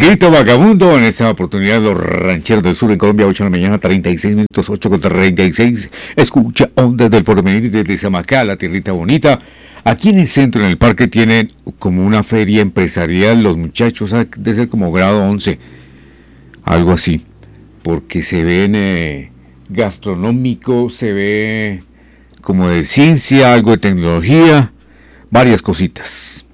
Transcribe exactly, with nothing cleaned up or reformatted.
grito vagabundo. En esta oportunidad, los rancheros del sur en Colombia, ocho de la mañana, treinta y seis minutos, ocho con treinta y seis. Escucha Ondas del Porvenir desde Zamacá, la tierrita bonita. Aquí en el centro, en el parque, tienen como una feria empresarial. Los muchachos han de ser como grado once, algo así, porque se ven eh, gastronómico, se ve como de ciencia, algo de tecnología, varias cositas.